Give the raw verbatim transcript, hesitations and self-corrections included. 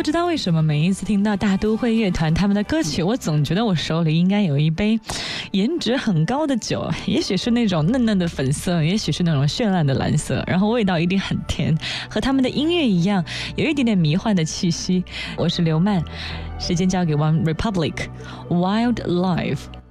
知道为什么每一次听到大都会乐团他们的歌曲，我总觉得我手里应该有一杯颜值很高的酒，也许是那种嫩嫩的粉色，也许是那种绚烂的蓝色，然后味道一定很甜，和他们的音乐一样，有一点点迷幻的气息。我是刘曼，时间交给 One Republic Wildlife。